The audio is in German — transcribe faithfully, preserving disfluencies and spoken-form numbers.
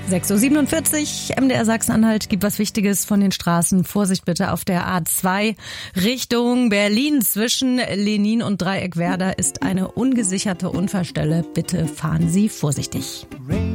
sechs Uhr siebenundvierzig, M D R Sachsen-Anhalt gibt was Wichtiges von den Straßen. Vorsicht bitte auf der A zwei Richtung Berlin zwischen Lenin und Dreieckwerder ist eine ungesicherte Unfallstelle. Bitte fahren Sie vorsichtig. Rain.